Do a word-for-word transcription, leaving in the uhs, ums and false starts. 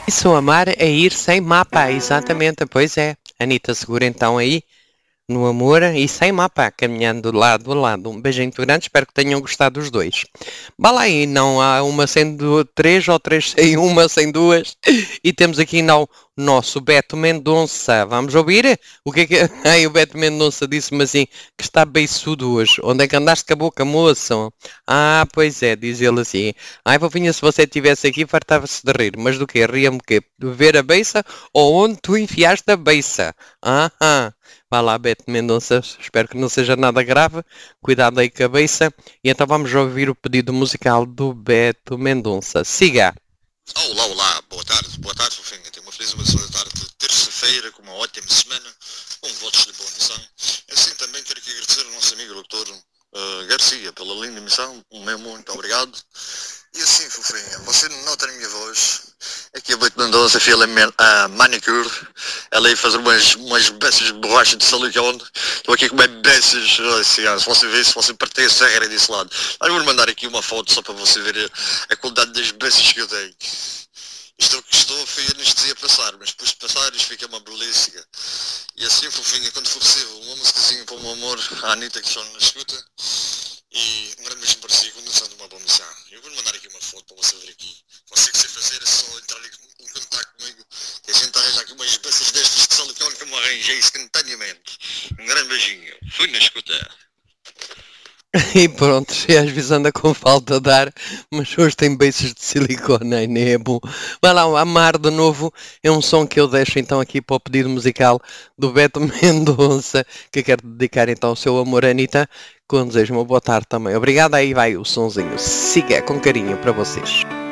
Isso, amar é ir sem mapa, exatamente, pois é. Anitta, segura então aí, no amor e sem mapa, caminhando lado a lado. Um beijinho muito grande, espero que tenham gostado os dois. Vá lá aí, não há uma sem du- três ou três sem uma, sem duas. E temos aqui não o nosso Beto Mendonça. Vamos ouvir? O que é que... Ai, o Beto Mendonça disse-me assim, que está beiçudo hoje. Onde é que andaste com a boca, moço? Ah, pois é, diz ele assim. Ai, fofinha, se você estivesse aqui, fartava-se de rir. Mas do quê? Ria-me o quê? De ver a beiça ou onde tu enfiaste a beiça? Ah, ah. Vá lá, Beto Mendonça, espero que não seja nada grave. Cuidado aí com a cabeça. E então vamos ouvir o pedido musical do Beto Mendonça. Siga! Olá, olá, boa tarde, boa tarde, fofinha. Tenho uma feliz uma segunda tarde de terça-feira, com uma ótima semana, com votos de boa missão. Assim também quero aqui agradecer ao nosso amigo doutor uh, Garcia pela linda missão, um meu muito obrigado. E assim, fofinha, você não nota a minha voz, aqui a Beto Mendonça, filha a manicure, ela ia fazer umas, umas beças de borracha de silicone, estou aqui com umas beças, assim, se você vê, se você partir a serra desse lado. Mas vou-lhe mandar aqui uma foto só para você ver a, a qualidade das beças que eu tenho. Estou, estou foi anestesia a passar, mas depois de passar isto fica uma belíssima. E assim, fofinha, quando for possível, uma musicazinha para o meu amor, a Anitta que está na escuta, e um grande beijinho para si, condução de uma boa missão. Eu vou-lhe mandar aqui uma foto para você ver aqui. Você que sei fazer, é só entrar ali em contato comigo, que a gente arranja aqui umas beças destas de silicone que eu me arranjei instantaneamente. Um grande beijinho. Fui na escuta. E pronto, e às vezes anda com falta de ar, mas hoje tem beiços de silicone, ai, nem é bom. Vai lá, o Amar de novo é um som que eu deixo então aqui para o pedido musical do Beto Mendonça, que quero dedicar então ao seu amor, Anitta, com desejo uma boa tarde também. Obrigado, aí vai o sonzinho. Siga com carinho para vocês.